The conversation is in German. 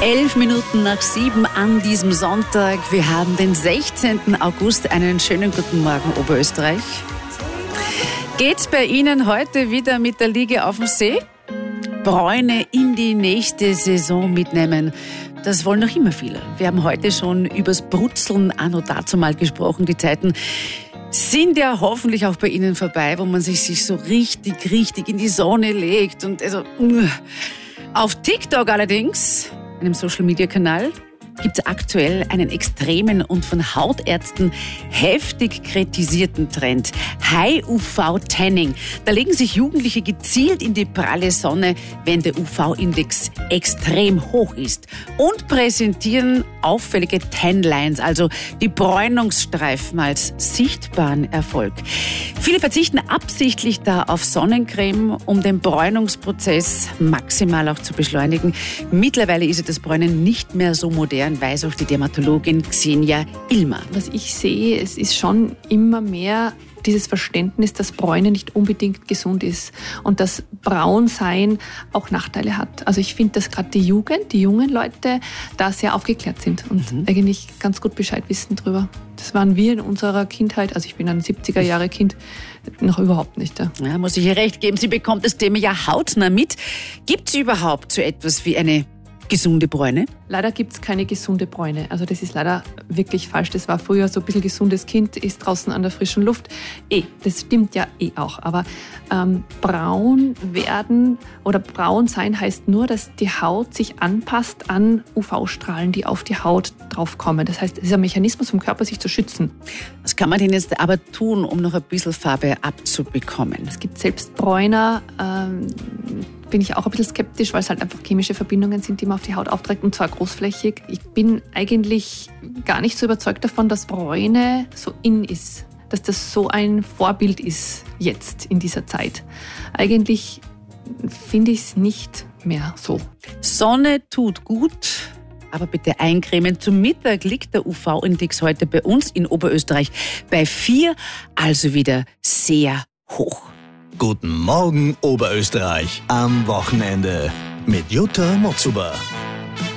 7:11 an diesem Sonntag. Wir haben den 16. August. Einen schönen guten Morgen, Oberösterreich. Geht's bei Ihnen heute wieder mit der Liege auf dem See? Bräune in die nächste Saison mitnehmen. Das wollen noch immer viele. Wir haben heute schon übers Brutzeln anno dazu mal gesprochen. Die Zeiten sind ja hoffentlich auch bei Ihnen vorbei, wo man sich so richtig in die Sonne legt. Und also, auf TikTok allerdings, einem Social-Media-Kanal, gibt es aktuell einen extremen und von Hautärzten heftig kritisierten Trend. High-UV-Tanning. Da legen sich Jugendliche gezielt in die pralle Sonne, wenn der UV-Index extrem hoch ist, und präsentieren auffällige Tanlines, also die Bräunungsstreifen, als sichtbaren Erfolg. Viele verzichten absichtlich da auf Sonnencreme, um den Bräunungsprozess maximal auch zu beschleunigen. Mittlerweile ist das Bräunen nicht mehr so modern, weiß auch die Dermatologin Xenia Illmer. Was ich sehe, es ist schon immer mehr dieses Verständnis, dass Bräune nicht unbedingt gesund ist und dass Braunsein auch Nachteile hat. Also ich finde, dass gerade die jungen Leute da sehr aufgeklärt sind und eigentlich ganz gut Bescheid wissen drüber. Das waren wir in unserer Kindheit, also ich bin ein 70er-Jahre-Kind, noch überhaupt nicht. Ja, muss ich ihr recht geben, sie bekommt das Thema ja hautnah mit. Gibt es überhaupt so etwas wie eine gesunde Bräune? Leider gibt es keine gesunde Bräune. Also das ist leider wirklich falsch. Das war früher so ein bisschen gesundes Kind, ist draußen an der frischen Luft. Das stimmt ja auch. Aber braun werden oder braun sein heißt nur, dass die Haut sich anpasst an UV-Strahlen, die auf die Haut draufkommen. Das heißt, es ist ein Mechanismus vom Körper, sich zu schützen. Was kann man denn jetzt aber tun, um noch ein bisschen Farbe abzubekommen? Es gibt selbst Bräuner, bin ich auch ein bisschen skeptisch, weil es halt einfach chemische Verbindungen sind, die man auf die Haut aufträgt, und zwar großflächig. Ich bin eigentlich gar nicht so überzeugt davon, dass Bräune so in ist, dass das so ein Vorbild ist jetzt in dieser Zeit. Eigentlich finde ich es nicht mehr so. Sonne tut gut, aber bitte eincremen. Zum Mittag liegt der UV-Index heute bei uns in Oberösterreich bei 4, also wieder sehr hoch. Guten Morgen, Oberösterreich, am Wochenende mit Jutta Motzuber.